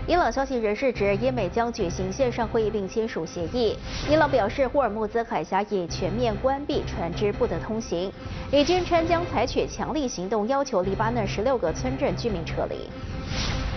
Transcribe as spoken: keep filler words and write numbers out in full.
伊朗消息人士指，伊美将举行线上会议并签署协议。伊朗表示，霍尔木兹海峡已全面关闭，船只不得通行，已坚称将采取强力行动，要求黎巴嫩十六个村镇居民撤离。